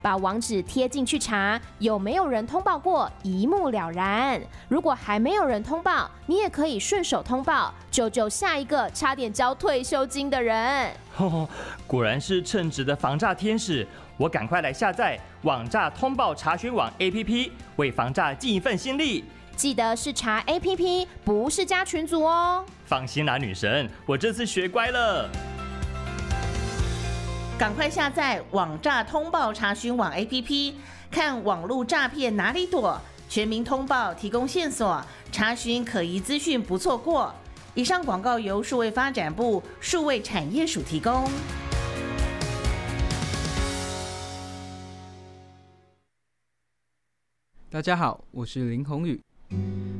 把网址贴进去查，有没有人通报过，一目了然。如果还没有人通报，你也可以顺手通报，救救下一个差点交退休金的人。 果然是称职的防诈天使，我赶快来下载网诈通报查询网 APP， 为防诈尽一份心力。 记得是查 APP， 不是加群组哦。 放心啦，女神，我这次学乖了。 赶快下载网诈通报查询网 APP， 看网络诈骗哪里躲，全民通报提供线索，查询可疑资讯不错过。以上广告由数位发展部数位产业署提供。 大家好，我是林宏宇。